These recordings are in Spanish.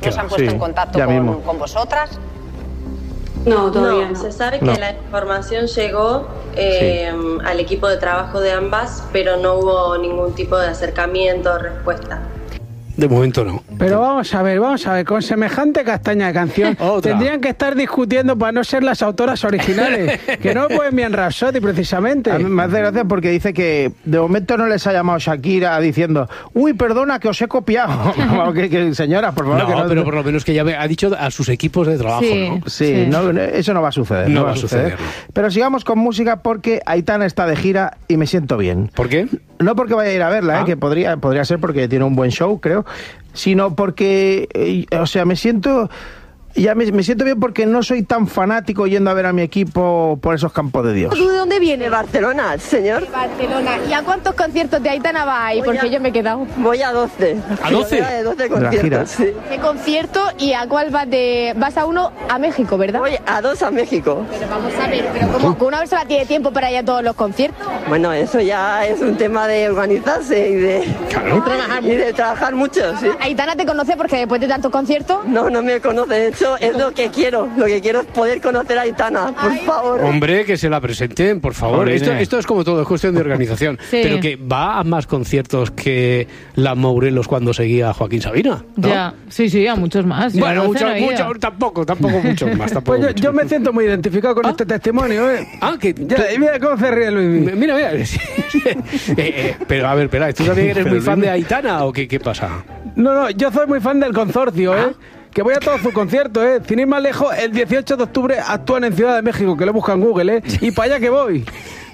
¿No se han puesto en contacto con vosotras? No, todavía no. Se sabe que la información llegó al equipo de trabajo de ambas, pero no hubo ningún tipo de acercamiento o respuesta. De momento no. Pero vamos a ver, con semejante castaña de canción tendrían que estar discutiendo para no ser las autoras originales, que no pueden bien Rhapsody precisamente. A mí me hace gracia porque dice que de momento no les ha llamado Shakira diciendo, uy, perdona que os he copiado. Señora, por favor. No, pero por lo menos que ya ha dicho a sus equipos de trabajo, ¿no? Sí. No, eso no va a suceder. No va a suceder. Pero sigamos con música porque Aitana está de gira y me siento bien. ¿Por qué? No porque vaya a ir a verla, que podría ser porque tiene un buen show, creo, sino porque, me siento bien porque no soy tan fanático yendo a ver a mi equipo por esos campos de Dios. ¿Tú de dónde viene? ¿Barcelona, señor? Barcelona. ¿Y a cuántos conciertos de Aitana vais? Porque yo me he quedado. Voy a 12. ¿A 12? De 12 conciertos, sí. ¿Qué concierto y a cuál vas vas a uno a México, verdad? Voy a 2 a México. Pero vamos a ver, ¿cómo que una persona tiene tiempo para ir a todos los conciertos? Bueno, eso ya es un tema de organizarse y de trabajar mucho, sí. ¿Aitana te conoce porque después de tantos conciertos? No me conoce, de hecho es lo que quiero es poder conocer a Aitana, por favor. Hombre, que se la presenten, por favor. Esto es como todo, es cuestión de organización. Sí. Pero que va a más conciertos que la Morelos cuando seguía a Joaquín Sabina, ¿no? Ya, sí, a muchos más. Bueno, tampoco muchos más. Pues yo me siento muy identificado con este testimonio, mira cómo se ríe Luis. Mira. Pero a ver, espera, ¿tú también eres muy fan de Aitana o qué pasa? No, yo soy muy fan del consorcio, que voy a todos sus conciertos, sin ir más lejos, el 18 de octubre actúan en Ciudad de México, que lo buscan en Google, y para allá que voy.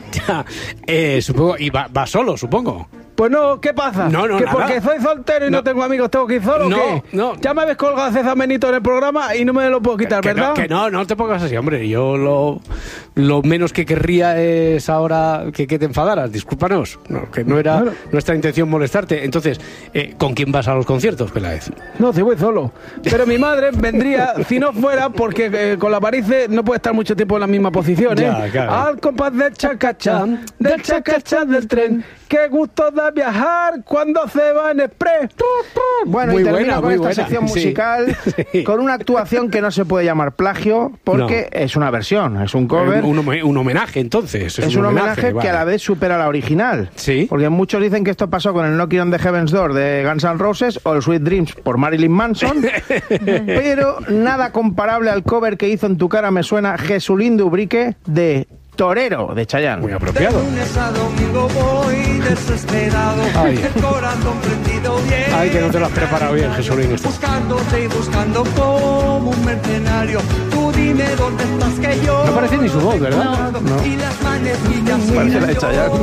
Ya, supongo, y va solo, supongo. Pues no, ¿qué pasa? No, ¿Que nada. porque soy soltero y no tengo amigos tengo que ir solo o qué? No. Ya me habéis colgado a César Benito en el programa y no me lo puedo quitar, ¿verdad? No te pongas así, hombre. Yo lo menos que querría es ahora que te enfadaras. Discúlpanos, que no era nuestra intención molestarte. Entonces, ¿con quién vas a los conciertos, Peláez? No, si voy solo. Pero mi madre vendría si no fuera porque con la varice no puede estar mucho tiempo en la misma posición, Ya, claro. Al compás del chacachá del tren. Qué gusto da viajar cuando se va en express. Bueno, muy y termino buena, con muy esta buena. sección musical con una actuación que no se puede llamar plagio porque es una versión, es un cover. Un homenaje, entonces. Es un homenaje que a la vez supera la original. Sí. Porque muchos dicen que esto pasó con el Knocking on the Heaven's Door de Guns N' Roses o el Sweet Dreams por Marilyn Manson, pero nada comparable al cover que hizo En tu cara me suena Jesulín de Ubrique de Torero de Chayanne. Muy apropiado. De lunes a domingo voy desesperado, el corazón prendido bien. Ay, que no te lo has preparado bien, Jesulín. Buscándote y buscando como un mercenario. Tú dime dónde estás que yo. No parece ni su voz, ¿verdad? No. Y las manecillas Parece la de Chayanne.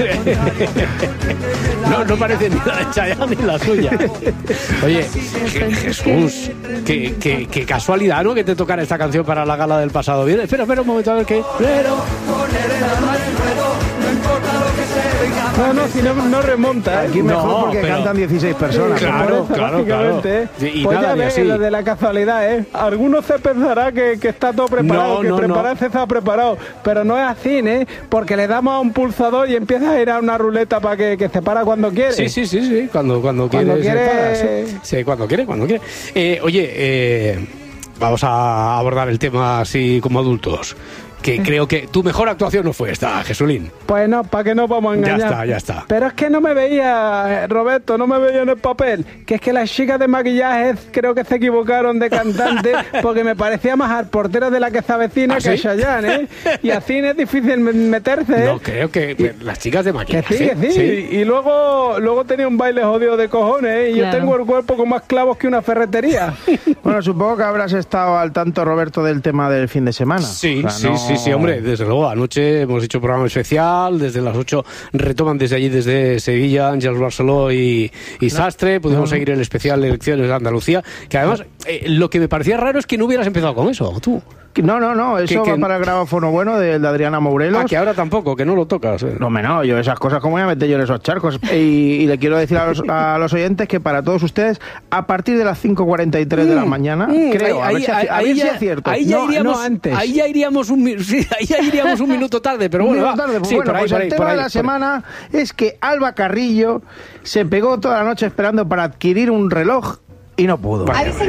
No parece ni la de Chayanne ni la suya. Oye, Jesús, qué casualidad, ¿no? Que te tocara esta canción para la gala del pasado viernes. Espera un momento a ver qué. No, si no remonta. Aquí mejor porque pero cantan 16 personas. Claro. Y pues ya ves, lo de la casualidad, Algunos se pensará que está todo preparado, prepararse está preparado, pero no es así, porque le damos a un pulsador y empieza a girar una ruleta para que se para cuando quiere. Sí, cuando quiere. Sí, cuando quiere. Vamos a abordar el tema así como adultos. Que creo que tu mejor actuación no fue esta, Jesulín. Pues no, ¿para qué nos vamos a engañar? Ya está. Pero es que no me veía, Roberto, no me veía en el papel. Que es que las chicas de maquillaje creo que se equivocaron de cantante porque me parecía más al portero de La que se avecina que a Chayanne, Y así es difícil meterse, No, creo que las chicas de maquillaje. Que sí. Y luego tenía un baile jodido de cojones, Y yo tengo el cuerpo con más clavos que una ferretería. Bueno, supongo que habrás estado al tanto, Roberto, del tema del fin de semana. Sí, hombre, desde luego. Anoche hemos hecho programa especial, desde las 8 retoman desde allí, desde Sevilla, Ángeles Barceló y Sastre. Pudimos seguir el especial de elecciones de Andalucía, que además lo que me parecía raro es que no hubieras empezado con eso, tú. No, eso va para el grabófono bueno de Adriana Morelos. Que ahora tampoco, que no lo tocas. No, yo esas cosas, ¿cómo voy a meter yo en esos charcos? Y le quiero decir a los oyentes que para todos ustedes, a partir de las 5:43 de la mañana, creo, a ver si es cierto. Ahí ya iríamos antes. Ahí ya iríamos un minuto tarde, pero bueno, pues el tema de la semana es que Alba Carrillo se pegó toda la noche esperando para adquirir un reloj y no pudo.